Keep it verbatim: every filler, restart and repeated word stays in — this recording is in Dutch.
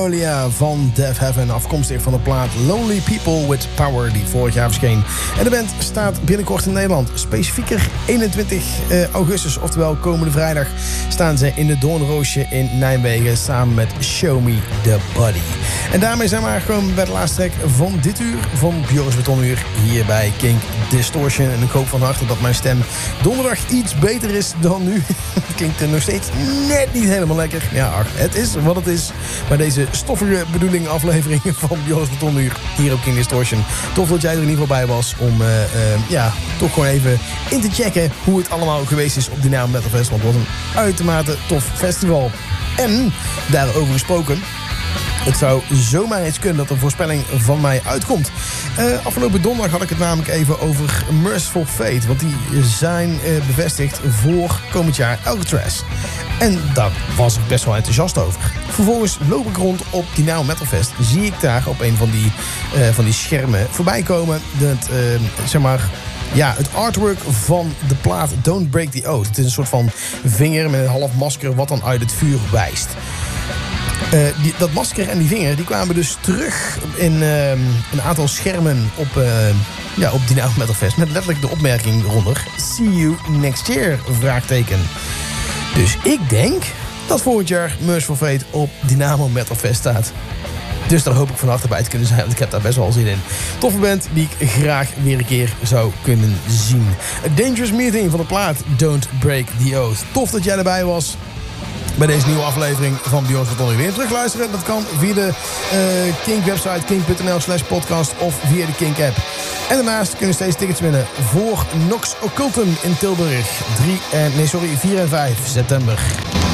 Magnolia van Death Heaven, afkomstig van de plaat Lonely People with Power, die vorig jaar verscheen. En de band staat binnenkort in Nederland. Specifieker eenentwintig augustus, oftewel komende vrijdag, staan ze in de Doornroosje in Nijmegen samen met Show Me The Body. En daarmee zijn we aangekomen bij de laatste track van dit uur van Joris Betonuur hier bij Kink Distortion. En ik hoop van harte dat mijn stem donderdag iets beter is dan nu. Het klinkt er nog steeds net niet helemaal lekker. Ja, ach, het is wat het is. Maar deze stoffige bedoeling aflevering van Joris Betonuur hier op Kink Distortion. Tof dat jij er in ieder geval bij was om uh, uh, ja, toch gewoon even in te checken hoe het allemaal geweest is op Dynamo Metal Fest. Want het was een uitermate tof festival. En daarover gesproken, het zou zomaar eens kunnen dat een voorspelling van mij uitkomt. Uh, afgelopen donderdag had ik het namelijk even over Merciful Fate. Want die zijn uh, bevestigd voor komend jaar Alcatraz. En daar was ik best wel enthousiast over. Vervolgens loop ik rond op Dynamo Metal Fest. Zie ik daar op een van die, uh, van die schermen voorbij komen. Dat, uh, zeg maar, ja, het artwork van de plaat Don't Break the Oath. Het is een soort van vinger met een half masker wat dan uit het vuur wijst. Uh, die, dat masker en die vinger die kwamen dus terug in uh, een aantal schermen op, uh, ja, op Dynamo Metal Fest. Met letterlijk de opmerking eronder: See you next year? Vraagteken. Dus ik denk dat volgend jaar Merciful Fate op Dynamo Metal Fest staat. Dus daar hoop ik van harte bij te kunnen zijn, want ik heb daar best wel zin in. Toffe band die ik graag weer een keer zou kunnen zien. A Dangerous Meeting van de plaat Don't Break the Oath. Tof dat jij erbij was bij deze nieuwe aflevering van Joris Betonuur. Weer terugluisteren, dat kan via de uh, Kink website kink punt n l slash podcast of via de Kink app. En daarnaast kun je steeds tickets winnen voor Nox Occultum in Tilburg. drie en, nee, sorry, vier en vijf september.